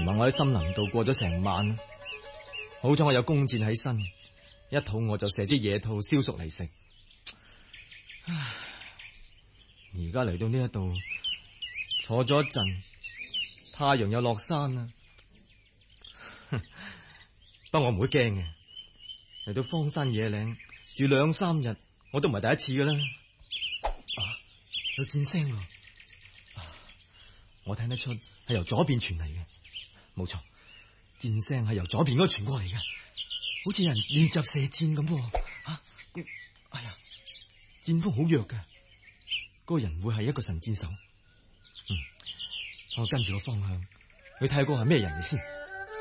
晚我喺森林度過咗成晚，好彩我有弓箭喺身，一肚餓就射啲野兔燒熟嚟食。而家嚟到呢一度坐咗一陣，太陽又落山啦。不過我唔會驚嘅，嚟到荒山野嶺住2、3日，我都唔係第一次噶啦。有箭聲喎，我聽得出係由左邊傳嚟嘅。冇錯，箭聲係由左邊嗰度傳過嚟嘅，好似有人練習射箭咁。哎呀，箭鋒好弱嘅，嗰個人會係一個神箭手。我跟住個方向去睇下嗰個係咩人嚟先。